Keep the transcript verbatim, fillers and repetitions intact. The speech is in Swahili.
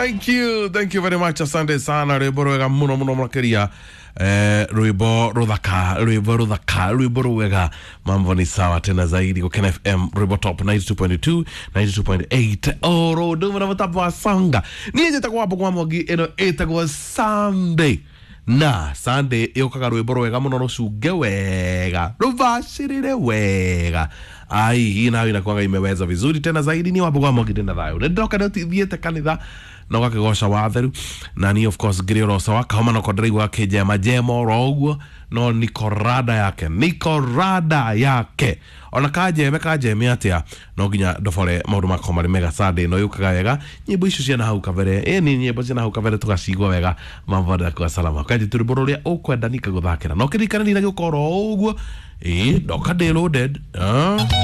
Thank you, thank you very much. Asante sana. Rwimbo rwega muno muno makiria. Eh, rwimbo ruthaka, rwimbo ruthaka, rwimbo rwega. Mambo ni sawa tena zaidi kwa Ken F M Rwimbo Top ninety-two point two, ninety-two point eight. Oro ndumu na mtapo wa sanga. Nije takuwa hapo kwa mwogi eno itakuwa Sunday. Na Sunday yokaga rwimbo rwega muno rucunge wega. Rubashirire wega. Ai hii nayo inakuwa imeweza vizuri tena zaidi ni wapo kwa mwogi tena thayo. Ndoka ndio thiete kanitha no gakigosha watheru na ni of course griro sawa kama no kodrigo yake jema jemo roguo no niko rada yake niko rada yake ona kaje me kaje me atia no ginya dofore maundu makoma mega Sunday no yukaga wega nyimbo icio cia na hau kavere eh ni nyimbo cia na hau kavere tugacigwa wega mambo da kwa salama kaje turiboro ria ukwenda nika guthakira no kirikana ni na gukoro uguo eh doka de loaded ah